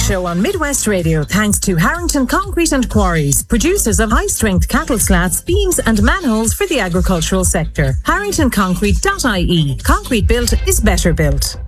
Show on Midwest Radio thanks to Harrington Concrete and Quarries, producers of high-strength cattle slats, beams and manholes for the agricultural sector. HarringtonConcrete.ie. Concrete built is better built.